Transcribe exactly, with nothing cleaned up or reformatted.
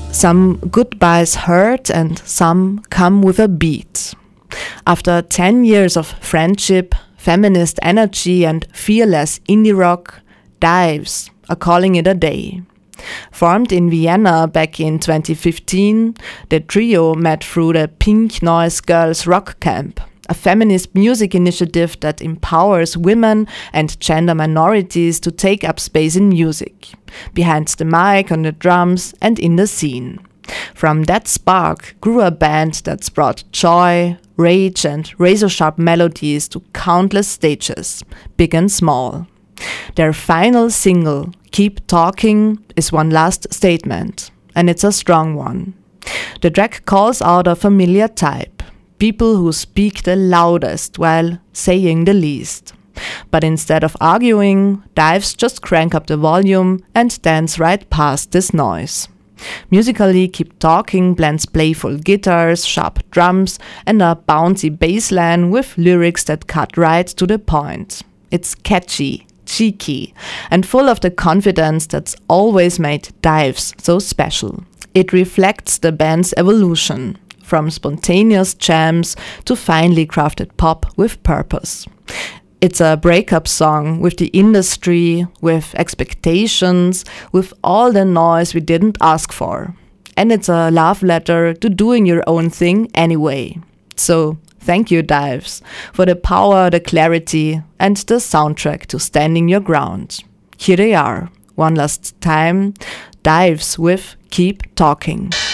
Some goodbyes hurt and some come with a beat. After ten years of friendship, feminist energy and fearless indie rock, Dives are calling it a day. Formed in Vienna back in twenty fifteen, the trio met through the Pink Noise Girls Rock Camp, a feminist music initiative that empowers women and gender minorities to take up space in music, behind the mic, on the drums, and in the scene. From that spark grew a band that's brought joy, rage, and razor-sharp melodies to countless stages, big and small. Their final single, Keep Talking, is one last statement, and it's a strong one. The track calls out a familiar type, people who speak the loudest while saying the least. But instead of arguing, Dives just crank up the volume and dance right past this noise. Musically, Keep Talking blends playful guitars, sharp drums, and a bouncy bass line with lyrics that cut right to the point. It's catchy, cheeky, and full of the confidence that's always made Dives so special. It reflects the band's evolution, from spontaneous jams to finely crafted pop with purpose. It's a breakup song with the industry, with expectations, with all the noise we didn't ask for. And it's a love letter to doing your own thing anyway. So, thank you, Dives, for the power, the clarity, and the soundtrack to standing your ground. Here they are, one last time, Dives with Keep Talking.